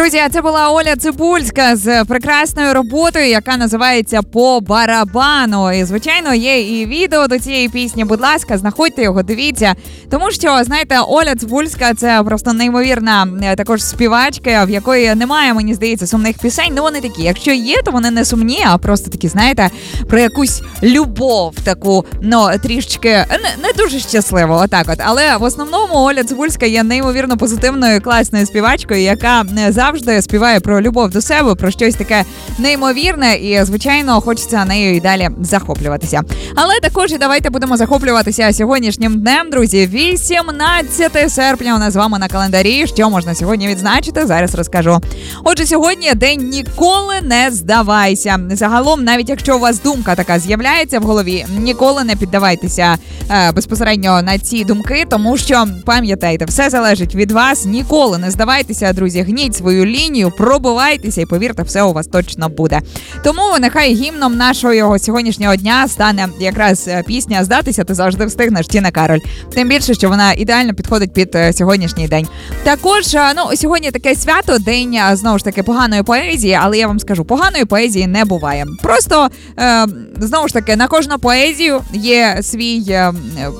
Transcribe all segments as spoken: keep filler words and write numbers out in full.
Друзі, це була Оля Цибульська з прекрасною роботою, яка називається «По барабану». І, звичайно, є і відео до цієї пісні. Будь ласка, знаходьте його, дивіться. Тому що, знаєте, Оля Цибульська – це просто неймовірна також співачка, в якої немає, мені здається, сумних пісень. Ну, вони такі. Якщо є, то вони не сумні, а просто такі, знаєте, про якусь любов таку, ну, трішечки не, не дуже щасливо, отак от. Але в основному Оля Цибульська є неймовірно позитивною, класною співачкою, яка завжди співає про любов до себе, про щось таке неймовірне, і, звичайно, хочеться нею і далі захоплюватися. Але також і давайте будемо захоплюватися сьогоднішнім днем, друзі. вісімнадцяте серпня у нас з вами на календарі. Що можна сьогодні відзначити? Зараз розкажу. Отже, сьогодні день «Ніколи не здавайся». Загалом, навіть якщо у вас думка така з'являється в голові, ніколи не піддавайтеся е, безпосередньо на ці думки, тому що, пам'ятайте, все залежить від вас. Ніколи не здавайтеся, друзі, гніть свою лінію, пробивайтеся і, повірте, все у вас точно буде. Тому нехай гімном нашого сьогоднішнього дня стане якраз пісня «Здатися ти завжди встигнеш» Тіна Кароль. Тим більше, що вона ідеально підходить під сьогоднішній день. Також, ну, сьогодні таке свято, день, знову ж таки, поганої поезії, але я вам скажу, поганої поезії не буває. Просто, е, знову ж таки, на кожну поезію є свій... Е,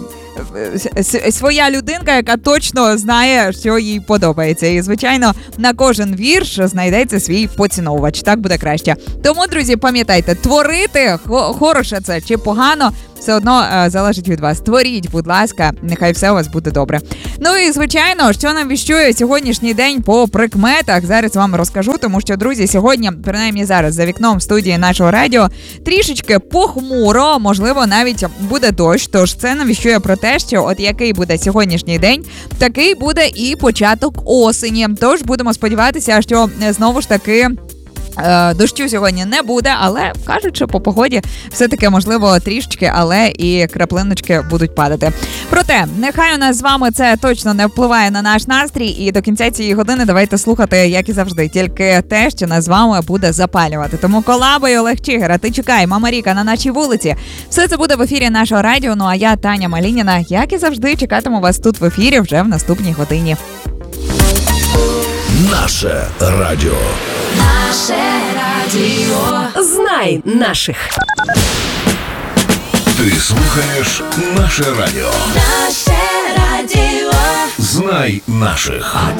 своя людинка, яка точно знає, що їй подобається. І, звичайно, на кожен вірш знайдеться свій поціновувач. Так буде краще. Тому, друзі, пам'ятайте, творити, хороше це чи погано, все одно е, залежить від вас. Творіть, будь ласка, нехай все у вас буде добре. Ну і, звичайно, що нам віщує сьогоднішній день по прикметах, зараз вам розкажу, тому що, друзі, сьогодні, принаймні зараз, за вікном студії нашого радіо, трішечки похмуро, можливо, навіть буде дощ, тож це нам віщує про те, що от який буде сьогоднішній день, такий буде і початок осені. Тож будемо сподіватися, що знову ж таки дощу сьогодні не буде, але кажуть, що по погоді все-таки, можливо, трішечки, але і краплиночки будуть падати. Проте, нехай у нас з вами це точно не впливає на наш настрій, і до кінця цієї години давайте слухати, як і завжди, тільки те, що нас з вами буде запалювати. Тому колаба і Олег Чигира, ти чекай, Мама Ріка на нашій вулиці. Все це буде в ефірі нашого радіо, ну а я, Таня Малініна, як і завжди, чекатиму вас тут в ефірі вже в наступній годині. Наше радіо. Наше радіо. Знай наших. Ти слухаєш Наше радіо. Наше радіо. Знай наших.